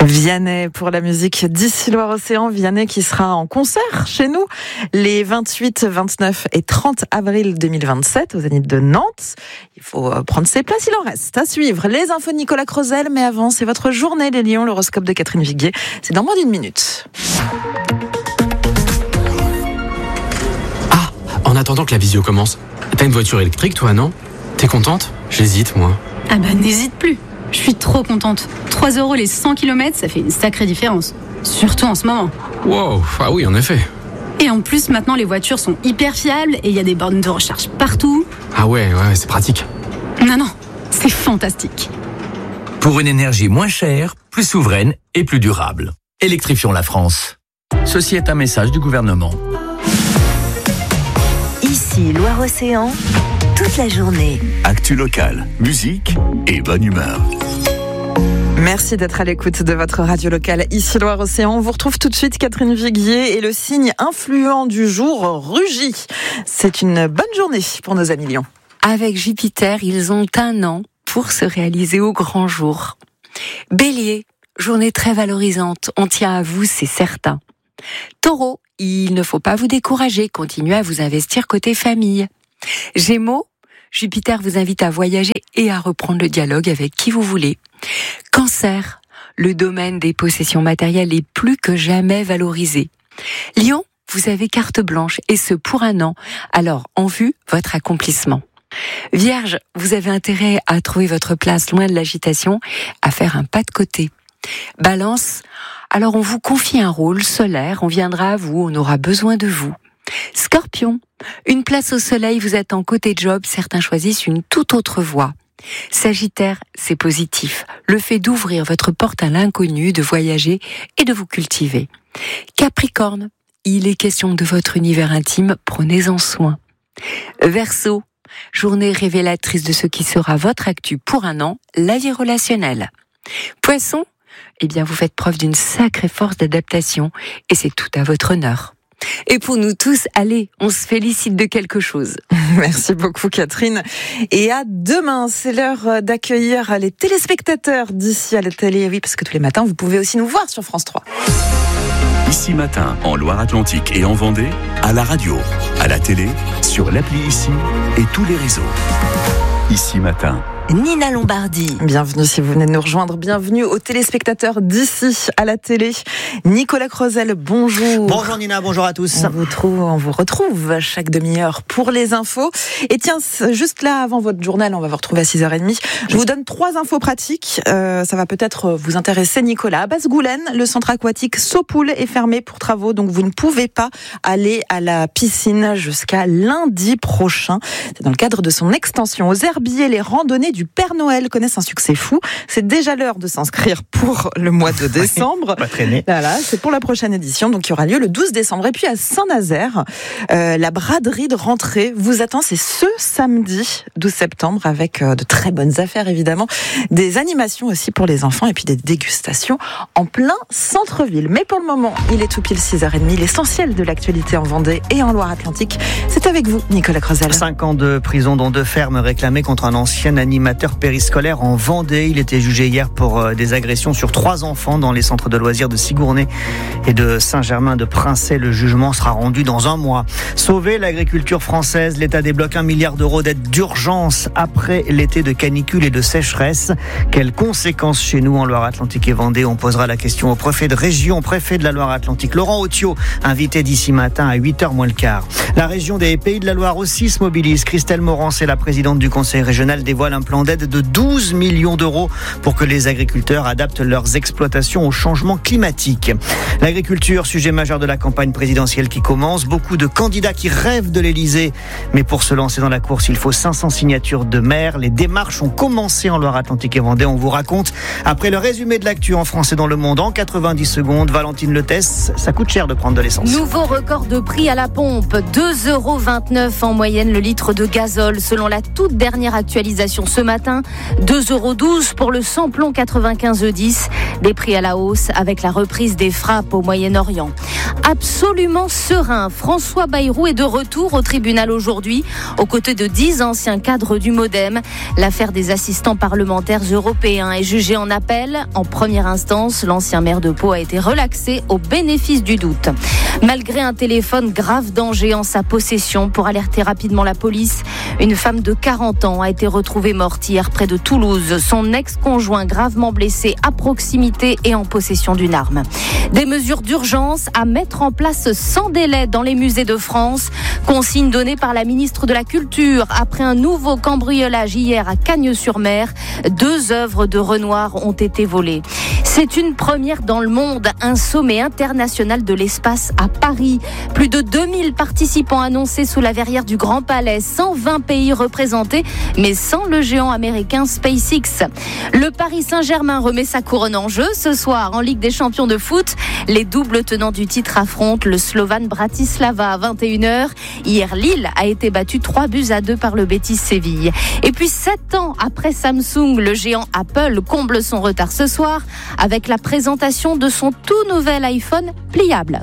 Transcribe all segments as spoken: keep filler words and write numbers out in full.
Vianney pour la musique d'Ici Loire-Océan. Vianney qui sera en concert chez nous les vingt-huit, vingt-neuf et trente avril deux mille vingt-sept au Zénith de Nantes. Il faut prendre ses places, il en reste à suivre. Les infos de Nicolas Crozel, mais avant, c'est votre journée les Lions, l'horoscope de Catherine Viguier. C'est dans moins d'une minute. Ah, en attendant que la visio commence, t'as une voiture électrique toi, non? T'es contente? J'hésite, moi. Ah bah n'hésite plus. Je suis trop contente. trois euros les cent kilomètres, ça fait une sacrée différence. Surtout en ce moment. Wow, ah oui, en effet. Et en plus, maintenant, les voitures sont hyper fiables et il y a des bornes de recharge partout. Ah ouais, ouais, c'est pratique. Non, non, c'est fantastique. Pour une énergie moins chère, plus souveraine et plus durable. Électrifions la France. Ceci est un message du gouvernement. Ici, Loire-Océan, toute la journée. Actu locale, musique et bonne humeur. Merci d'être à l'écoute de votre radio locale Ici Loire-Océan. On vous retrouve tout de suite, Catherine Viguier, et le signe influent du jour, Rugy. C'est une bonne journée pour nos amis Lions. Avec Jupiter, ils ont un an pour se réaliser au grand jour. Bélier, journée très valorisante, on tient à vous, c'est certain. Taureau, il ne faut pas vous décourager, continuez à vous investir côté famille. Gémeaux, Jupiter vous invite à voyager et à reprendre le dialogue avec qui vous voulez. Cancer, le domaine des possessions matérielles est plus que jamais valorisé. Lion, vous avez carte blanche et ce pour un an, alors en vue votre accomplissement. Vierge, vous avez intérêt à trouver votre place loin de l'agitation, à faire un pas de côté. Balance, alors on vous confie un rôle solaire, on viendra à vous, on aura besoin de vous. Scorpion, une place au soleil vous attend côté job, certains choisissent une toute autre voie. Sagittaire, c'est positif, le fait d'ouvrir votre porte à l'inconnu, de voyager et de vous cultiver. Capricorne, il est question de votre univers intime, prenez-en soin. Verseau, journée révélatrice de ce qui sera votre actu pour un an, la vie relationnelle. Poisson, eh bien vous faites preuve d'une sacrée force d'adaptation et c'est tout à votre honneur. Et pour nous tous, allez, on se félicite de quelque chose. Merci beaucoup Catherine. Et à demain, c'est l'heure d'accueillir les téléspectateurs d'ici à la télé. Oui, parce que tous les matins, vous pouvez aussi nous voir sur France trois. Ici matin, en Loire-Atlantique et en Vendée, à la radio, à la télé, sur l'appli Ici et tous les réseaux. Ici matin. Nina Lombardi. Bienvenue si vous venez de nous rejoindre. Bienvenue aux téléspectateurs d'ici à la télé. Nicolas Crozel, bonjour. Bonjour Nina, bonjour à tous. On vous, trouve, on vous retrouve chaque demi-heure pour les infos. Et tiens, juste là, avant votre journal, on va vous retrouver à six heures trente. Je vous donne trois infos pratiques. Euh, ça va peut-être vous intéresser, Nicolas. À Basse-Goulaine, le centre aquatique Sopoul est fermé pour travaux, donc vous ne pouvez pas aller à la piscine jusqu'à lundi prochain. C'est dans le cadre de son extension. Aux Herbiers, les randonnées du Père Noël connaissent un succès fou. C'est déjà l'heure de s'inscrire pour le mois de décembre. Pas traîner. Voilà, c'est pour la prochaine édition, donc qui aura lieu le douze décembre. Et puis à Saint-Nazaire, euh, la braderie de rentrée vous attend. C'est ce samedi douze septembre avec euh, de très bonnes affaires évidemment, des animations aussi pour les enfants et puis des dégustations en plein centre-ville. Mais pour le moment, il est tout pile six heures trente. L'essentiel de l'actualité en Vendée et en Loire-Atlantique, c'est avec vous, Nicolas Crozel. Cinq ans de prison, dont deux fermes réclamées contre un ancien animateur périscolaire en Vendée. Il était jugé hier pour des agressions sur trois enfants dans les centres de loisirs de Sigournay et de Saint-Germain-de-Princey. Le jugement sera rendu dans un mois. Sauver l'agriculture française, l'État débloque un milliard d'euros d'aide d'urgence après l'été de canicule et de sécheresse. Quelles conséquences chez nous en Loire-Atlantique et Vendée? On posera la question au préfet de région, préfet de la Loire-Atlantique, Laurent Autiot, invité d'ici matin à huit heures moins le quart. La région des Pays de la Loire aussi se mobilise. Christelle Morance, la présidente du conseil régional, dévoile un plan d'aide de douze millions d'euros pour que les agriculteurs adaptent leurs exploitations au changement climatique. L'agriculture, sujet majeur de la campagne présidentielle qui commence. Beaucoup de candidats qui rêvent de l'Elysée. Mais pour se lancer dans la course, il faut cinq cents signatures de maires. Les démarches ont commencé en Loire-Atlantique et Vendée. On vous raconte après le résumé de l'actu en France et dans le monde en quatre-vingt-dix secondes. Valentine Letès, ça coûte cher de prendre de l'essence. Nouveau record de prix à la pompe. deux euros vingt-neuf en moyenne le litre de gazole selon la toute dernière actualisation ce matin. deux euros douze pour le samplon quatre-vingt-quinze E dix. Des prix à la hausse avec la reprise des frappes au Moyen-Orient. absolument serein. François Bayrou est de retour au tribunal aujourd'hui, aux côtés de dix anciens cadres du MoDem. L'affaire des assistants parlementaires européens est jugée en appel. En première instance, l'ancien maire de Pau a été relaxé au bénéfice du doute. Malgré un téléphone grave danger en sa possession, pour alerter rapidement la police, une femme de quarante ans a été retrouvée morte hier près de Toulouse. Son ex-conjoint gravement blessé à proximité et en possession d'une arme. Des mesures d'urgence à mettre en place sans délai dans les musées de France. Consigne donnée par la ministre de la Culture après un nouveau cambriolage hier à Cagnes-sur-Mer. Deux œuvres de Renoir ont été volées. C'est une première dans le monde, un sommet international de l'espace à Paris. Plus de deux mille participants annoncés sous la verrière du Grand Palais, cent vingt pays représentés, mais sans le géant américain SpaceX. Le Paris Saint-Germain remet sa couronne en jeu ce soir en Ligue des Champions de foot. Les doubles tenants du titre affrontent le Slovan Bratislava à vingt et une heures. Hier, Lille a été battu trois buts à deux par le Betis Séville. Et puis, sept ans après Samsung, le géant Apple comble son retard ce soir avec la présentation de son tout nouvel iPhone pliable.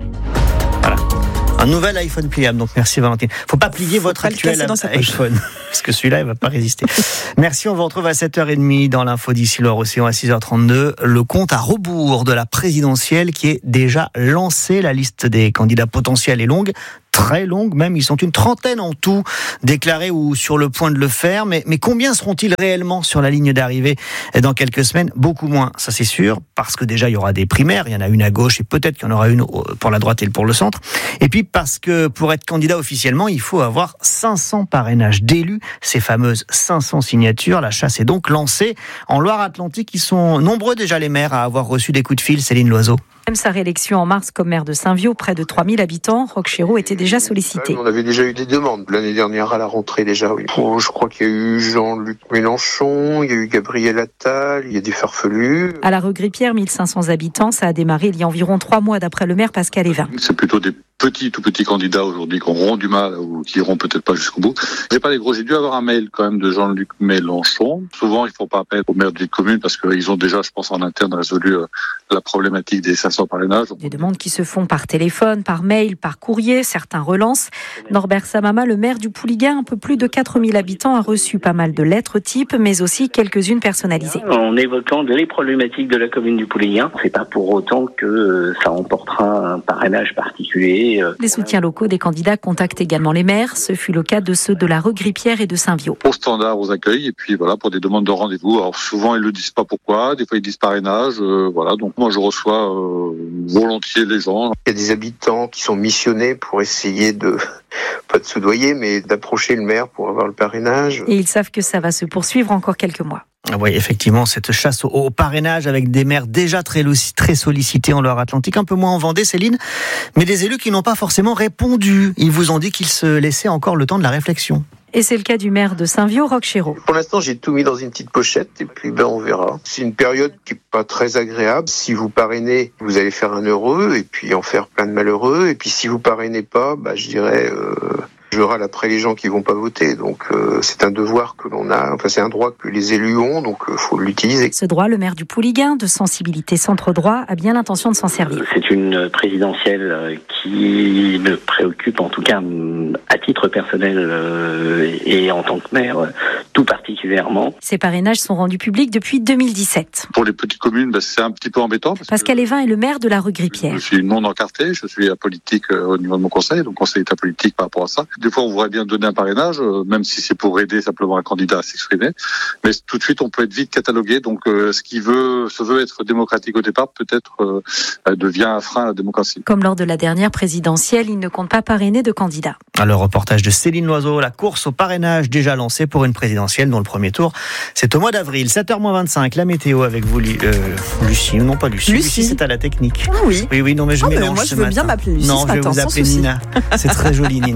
Voilà. Un nouvel iPhone pliable, donc merci Valentine. Faut pas plier Faut votre pas actuel iPhone, parce que celui-là, il va pas résister. Merci, on vous retrouve à sept heures trente dans l'info d'ici Loire-Océan à six heures trente-deux. Le compte à rebours de la présidentielle qui est déjà lancé. La liste des candidats potentiels est longue. Très longue même, ils sont une trentaine en tout déclarés ou sur le point de le faire, mais, mais combien seront-ils réellement sur la ligne d'arrivée dans quelques semaines? Beaucoup moins, ça c'est sûr, parce que déjà il y aura des primaires, il y en a une à gauche et peut-être qu'il y en aura une pour la droite et pour le centre, et puis parce que pour être candidat officiellement, il faut avoir cinq cents parrainages d'élus, ces fameuses cinq cents signatures. La chasse est donc lancée. En Loire-Atlantique, ils sont nombreux déjà les maires à avoir reçu des coups de fil. Céline Loiseau. Même sa réélection en mars comme maire de Saint-Viau, près de trois mille habitants, Roch Chéreau était déjà sollicité. On avait déjà eu des demandes l'année dernière à la rentrée déjà, oui. Oh, je crois qu'il y a eu Jean-Luc Mélenchon, il y a eu Gabriel Attal, il y a des farfelus. À la Regrippière, mille cinq cents habitants, ça a démarré il y a environ trois mois d'après le maire Pascal Évin. C'est plutôt des petits, tout petits candidats aujourd'hui qui auront du mal ou qui iront peut-être pas jusqu'au bout. J'ai pas les gros, j'ai dû avoir un mail quand même de Jean-Luc Mélenchon. Souvent, ils font pas appel aux maires des communes parce qu'ils ont déjà, je pense, en interne résolu euh, la problématique des cinq cents parrainages. Des demandes qui se font par téléphone, par mail, par courrier, certains relancent. Norbert Samama, le maire du Pouliguen, un peu plus de quatre mille habitants, a reçu pas mal de lettres types, mais aussi quelques-unes personnalisées. En évoquant les problématiques de la commune du Pouliguen, c'est pas pour autant que ça emportera un parrainage particulier. Les soutiens locaux des candidats contactent également les maires. Ce fut le cas de ceux de la Regrippière et de Saint-Viau. Au standard, aux accueils, et puis voilà, pour des demandes de rendez-vous. Alors souvent, ils le disent pas pourquoi, des fois ils disent parrainage, euh, voilà. Donc moi, je reçois euh, volontiers les gens. Il y a des habitants qui sont missionnés pour essayer de, pas de soudoyer, mais d'approcher le maire pour avoir le parrainage. Et ils savent que ça va se poursuivre encore quelques mois. Oui, effectivement, cette chasse au, au parrainage avec des maires déjà très, très sollicités en Loire-Atlantique, un peu moins en Vendée, Céline, mais des élus qui n'ont pas forcément répondu. Ils vous ont dit qu'ils se laissaient encore le temps de la réflexion. Et c'est le cas du maire de Saint-Viau, Roch Chéreau. Pour l'instant, j'ai tout mis dans une petite pochette et puis ben on verra. C'est une période qui est pas très agréable. Si vous parrainez, vous allez faire un heureux et puis en faire plein de malheureux. Et puis si vous parrainez pas, bah je dirais... Euh... Je râle après les gens qui vont pas voter, donc euh, c'est un devoir que l'on a, enfin c'est un droit que les élus ont, donc il euh, faut l'utiliser. Ce droit, le maire du Pouliguen, de sensibilité centre-droit, a bien l'intention de s'en servir. C'est une présidentielle qui me préoccupe, en tout cas à titre personnel euh, et en tant que maire, tout particulièrement. Ces parrainages sont rendus publics depuis deux mille dix-sept. Pour les petites communes, bah, c'est un petit peu embêtant. Parce Pascal Évin est le maire de la Regrippière. Je suis non encarté, je suis apolitique euh, au niveau de mon conseil, donc conseil état politique par rapport à ça. Des fois, on voudrait bien donner un parrainage, euh, même si c'est pour aider simplement un candidat à s'exprimer. Mais tout de suite, on peut être vite catalogué. Donc, euh, ce qui veut, se veut être démocratique au départ, peut-être euh, devient un frein à la démocratie. Comme lors de la dernière présidentielle, il ne compte pas parrainer de candidats. Le reportage de Céline Loiseau, la course au parrainage déjà lancée pour une présidentielle dont le premier tour, c'est au mois d'avril. sept heures vingt-cinq, la météo avec vous, euh, Lucie. Non, pas Lucie. Lucie, Lucie c'est à la technique. Ah oui. Oui, oui, non, mais je oh, mélange mais moi, ce je veux matin. bien m'appeler Lucie non, ce je vais matin, vous appeler Nina. C'est très joli, Nina.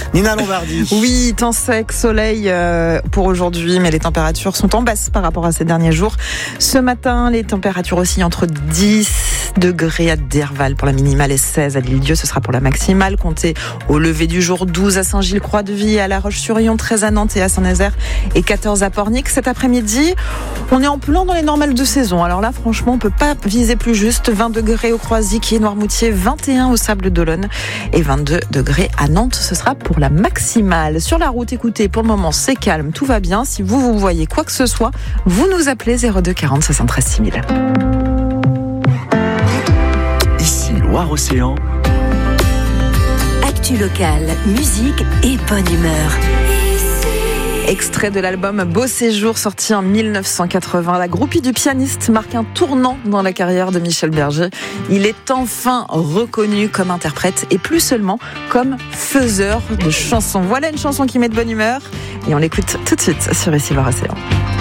Nina Lombardi. Oui, temps sec, soleil euh, pour aujourd'hui, mais les températures sont en baisse par rapport à ces derniers jours. Ce matin, les températures oscillent entre dix degrés à Derval pour la minimale et seize à l'Île-Dieu. Ce sera pour la maximale. Comptez au lever du jour douze à Saint-Gilles-Croix-de-Vie, à La Roche-sur-Yon, treize à Nantes et à Saint-Nazaire et quatorze à Pornic. Cet après-midi, on est en plein dans les normales de saison. Alors là, franchement, on peut pas viser plus juste. vingt degrés au Croisic et Noirmoutier, vingt et un au Sable d'Olonne et vingt-deux degrés à Nantes. Ce sera pour la maximale. Sur la route, écoutez, pour le moment, c'est calme, tout va bien. Si vous, vous voyez quoi que ce soit, vous nous appelez zéro deux quarante soixante-treize six mille. Ici Loire-Océan. Actu locale, musique et bonne humeur. Extrait de l'album Beau Séjour, sorti en mille neuf cent quatre-vingts. La groupie du pianiste marque un tournant dans la carrière de Michel Berger. Il est enfin reconnu comme interprète et plus seulement comme faiseur de chansons. Voilà une chanson qui met de bonne humeur et on l'écoute tout de suite sur Ici Loire-Océan.